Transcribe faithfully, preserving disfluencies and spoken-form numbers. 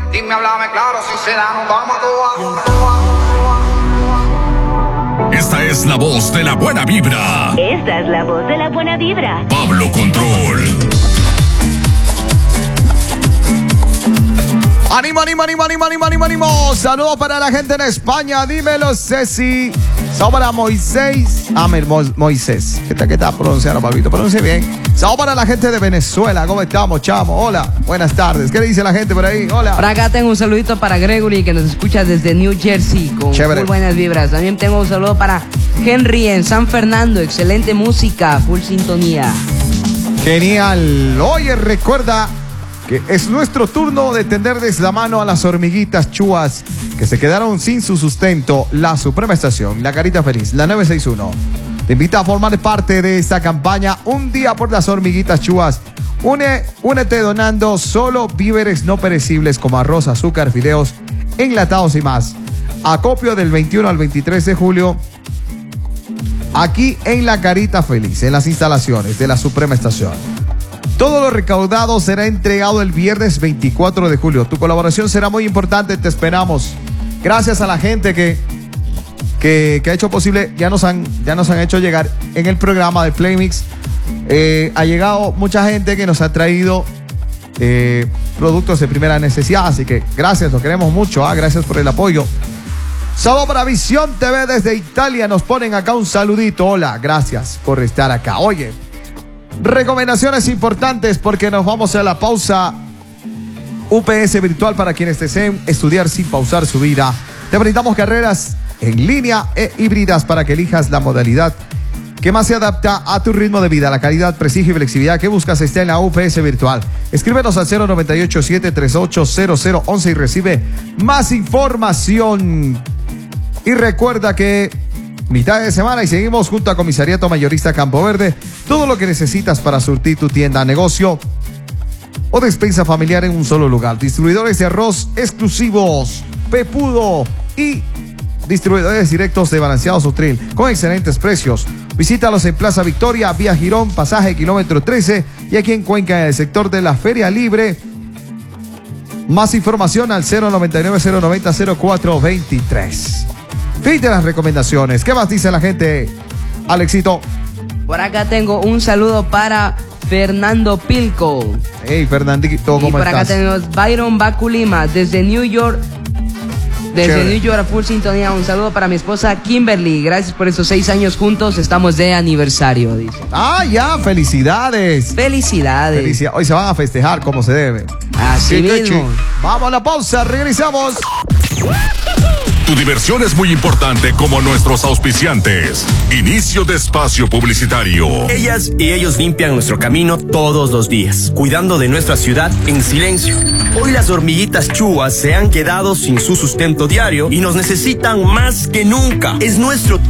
Dime, háblame claro, si se da, nos vamos a toa. Esta es la voz de la buena vibra. Esta es la voz de la buena vibra. Pablo Control. ¡Ánimo, ánimo, ánimo, ánimo, ánimo, ánimo, ánimo! Saludos para la gente en España. Dímelo, Ceci. Saludos para Moisés. Ah, Mo Moisés. ¿Qué tal, qué tal pronunciando, Pablito? Pronuncie bien. Saludos para la gente de Venezuela. ¿Cómo estamos, chamo? Hola. Buenas tardes. ¿Qué le dice la gente por ahí? Hola. Por acá tengo un saludito para Gregory, que nos escucha desde New Jersey con Chévere. Full buenas vibras. También tengo un saludo para Henry en San Fernando. Excelente música, full sintonía. Genial. Oye, recuerda que es nuestro turno de tenderles la mano a las hormiguitas chúas que se quedaron sin su sustento. La Suprema Estación, La Carita Feliz, la nueve seis uno. Te invita a formar parte de esta campaña Un Día por las Hormiguitas Chúas. Une, únete donando solo víveres no perecibles como arroz, azúcar, fideos, enlatados y más. Acopio del veintiuno al veintitrés de julio. Aquí en La Carita Feliz, en las instalaciones de la Suprema Estación. Todo lo recaudado será entregado el viernes veinticuatro de julio. Tu colaboración será muy importante, te esperamos. Gracias a la gente que, que, que ha hecho posible, ya nos, han, ya nos han hecho llegar en el programa de Playmix. Eh, ha llegado mucha gente que nos ha traído eh, productos de primera necesidad, así que gracias, lo queremos mucho. ¿eh? Gracias por el apoyo. Saludos para Visión T V desde Italia, nos ponen acá un saludito. Hola, gracias por estar acá. Oye, recomendaciones importantes porque nos vamos a la pausa. U P S Virtual para quienes deseen estudiar sin pausar su vida. Te brindamos carreras en línea e híbridas para que elijas la modalidad que más se adapta a tu ritmo de vida. La calidad, prestigio y flexibilidad que buscas está en la U P S Virtual. Escríbenos al cero nueve ocho, siete tres ocho, cero cero once y recibe más información. Y recuerda que mitad de semana y seguimos junto a Comisariato Mayorista Campo Verde. Todo lo que necesitas para surtir tu tienda, negocio o despensa familiar en un solo lugar. Distribuidores de arroz exclusivos, Pepudo y distribuidores directos de balanceado Sutril con excelentes precios. Visítalos en Plaza Victoria, Vía Girón, pasaje kilómetro trece y aquí en Cuenca en el sector de la Feria Libre. Más información al cero nueve nueve, cero nueve cero, cero cuatro veintitrés. Fin de las recomendaciones. ¿Qué más dice la gente, Alexito? Por acá tengo un saludo para Fernando Pilco. Hey, Fernandito, ¿cómo y por estás? acá tenemos Byron Baculima desde New York. Desde Chévere. New York a full sintonía. Un saludo para mi esposa Kimberly. Gracias por esos seis años juntos. Estamos de aniversario, dice. Ah, ya, felicidades. Felicidades. Felicidades. Hoy se van a festejar como se debe. Así Qué mismo. coche. Vamos a la pausa, regresamos. Tu diversión es muy importante como nuestros auspiciantes. Inicio de espacio publicitario. Ellas y ellos limpian nuestro camino todos los días, cuidando de nuestra ciudad en silencio. Hoy las hormiguitas chúas se han quedado sin su sustento diario y nos necesitan más que nunca. Es nuestro